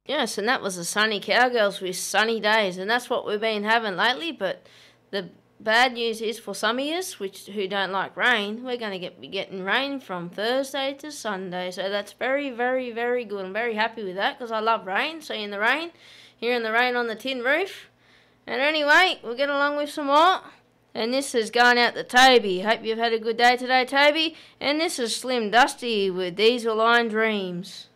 Yes, and that was the sunny Cowgirls with sunny days, and that's what we've been having lately. But the bad news is for some of us, who don't like rain, we're going to be getting rain from Thursday to Sunday. So that's very, very, very good. I'm very happy with that because I love rain. Seeing the rain, hearing the rain on the tin roof. And anyway, we'll get along with some more. And this is going out to Toby. Hope you've had a good day today, Toby. And this is Slim Dusty with Diesel Line Dreams.